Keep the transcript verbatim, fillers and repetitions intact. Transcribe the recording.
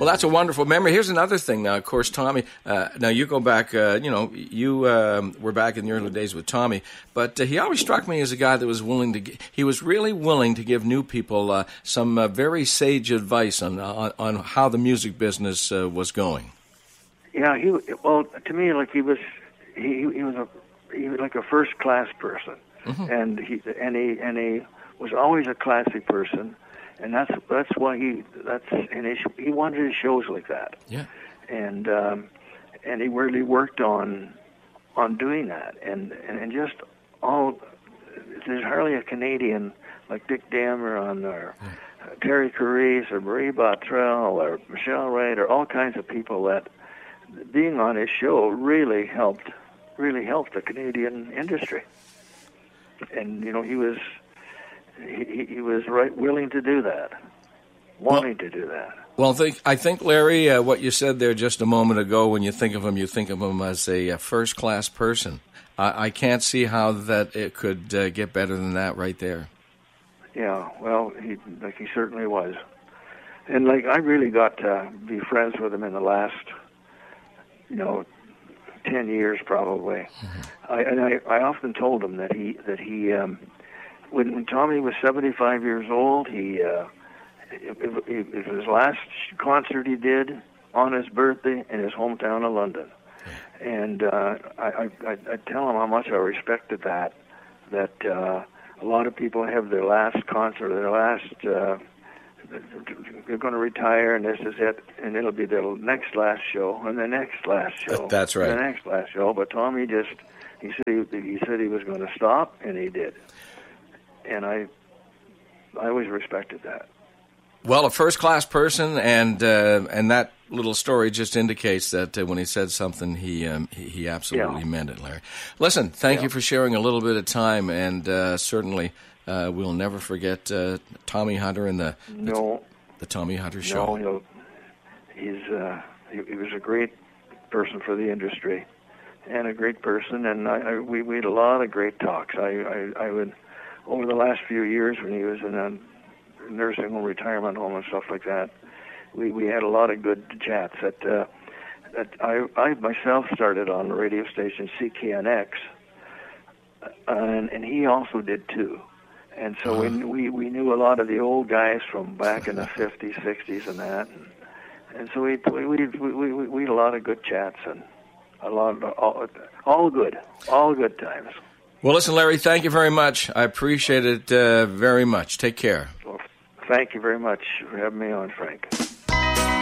Well, that's a wonderful memory. Here's another thing now. Of course, Tommy, uh, now you go back, uh, you know, you um, were back in the early days with Tommy, but uh, he always struck me as a guy that was willing to, g- he was really willing to give new people uh, some uh, very sage advice on, on on how the music business uh, was going. Yeah, he well to me like he was he he was a he was like a first class person, mm-hmm. and he and he and he was always a classy person, and that's that's why he that's and he, he wanted his shows like that. Yeah, and um, and he really worked on on doing that, and and, and just all there's hardly a Canadian like Dick Dameron or yeah. uh, Terry Carice or Marie Bottrell or Michelle Wright or all kinds of people that. Being on his show really helped, really helped the Canadian industry, and you know he was, he, he was right willing to do that, wanting well, to do that. Well, think, I think Larry, uh, what you said there just a moment ago, when you think of him, you think of him as a, a first-class person. I, I can't see how that it could uh, get better than that right there. Yeah, well, he like he certainly was, and like I really got to be friends with him in the last. You know, ten years probably. Mm-hmm. I, and I, I often told him that he that he um, when, when Tommy was seventy-five years old, he uh, it, it, it was his last concert he did on his birthday in his hometown of London, and uh, I, I I tell him how much I respected that. That uh, a lot of people have their last concert, their last. Uh, They're going to retire, and this is it, and it'll be the next last show, and the next last show. That's right. And the next last show. But Tommy just he said he, he said he was going to stop, and he did. And I, I always respected that. Well, a first-class person, and uh, and that little story just indicates that uh, when he said something, he um, he, he absolutely yeah. meant it, Larry. Listen, thank yeah. you for sharing a little bit of time, and uh, certainly. Uh, we'll never forget uh, Tommy Hunter and the, the no, the Tommy Hunter Show. No, you know, he's uh, he, he was a great person for the industry, and a great person. And I, I, we we had a lot of great talks. I, I I would over the last few years when he was in a nursing home, retirement home, and stuff like that. We we had a lot of good chats. That uh, that I I myself started on the radio station C K N X, uh, and and he also did too. And so uh-huh. we, we we knew a lot of the old guys from back in the fifties, sixties, and that. And, and so we we, we we we we had a lot of good chats and a lot of, all, all good, all good times. Well, listen, Larry, thank you very much. I appreciate it uh, very much. Take care. Well, thank you very much for having me on, Frank.